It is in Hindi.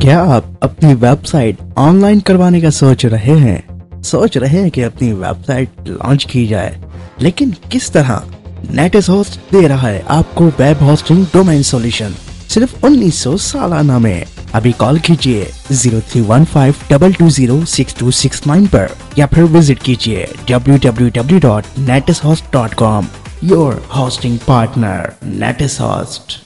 क्या आप अपनी वेबसाइट ऑनलाइन करवाने का सोच रहे हैं? सोच रहे हैं कि अपनी वेबसाइट लॉन्च की जाए, लेकिन किस तरह? नेटिस होस्ट दे रहा है आपको वेब होस्टिंग डोमेन सॉल्यूशन सिर्फ 1900 सालाना में। अभी कॉल कीजिए 0315220669 पर या फिर विजिट कीजिए www.netishost.com। Your hosting partner नेटिस host.